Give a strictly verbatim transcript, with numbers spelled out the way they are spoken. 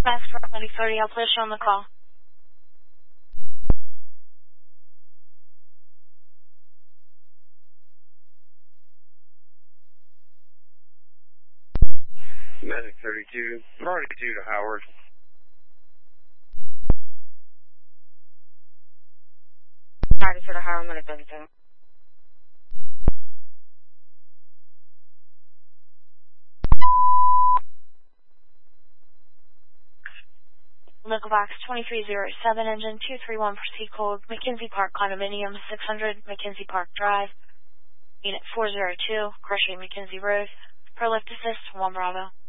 Max Truck ninety thirty, I'll place you on the call. Medic thirty-two, priority two to Howard. Priority two to Howard, Medic thirty-two. Local box twenty-three oh seven, engine two three one, proceed code, McKenzie Park Condominium, six hundred, McKenzie Park Drive, unit four oh two, Crushing McKenzie Road, per lift assist, one Bravo.